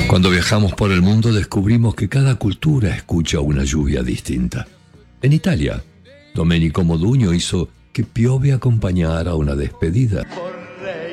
Cuando viajamos por el mundo descubrimos que cada cultura escucha una lluvia distinta. En Italia, Domenico Modugno hizo que Piove acompañara una despedida.